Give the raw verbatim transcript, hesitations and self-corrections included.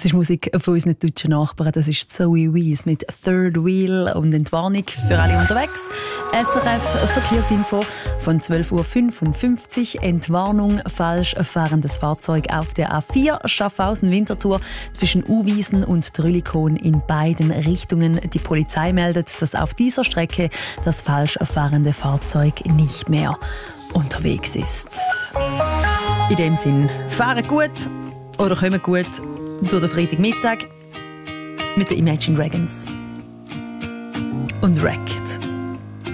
ist Musik von unseren deutschen Nachbarn. Das ist Zoe Wees mit Third Wheel und Entwarnung für alle unterwegs. S R F Verkehrsinfo von zwölf Uhr fünfundfünfzig. Entwarnung, falsch fahrendes Fahrzeug auf der A vier Schaffhausen-Winterthur zwischen Uwiesen und Trüllikon in beiden Richtungen. Die Polizei meldet, dass auf dieser Strecke das falsch fahrende Fahrzeug nicht mehr unterwegs ist. In dem Sinn, fahren gut oder kommen gut zu der Freitagmittag mit den Imagine Dragons und Wrecked.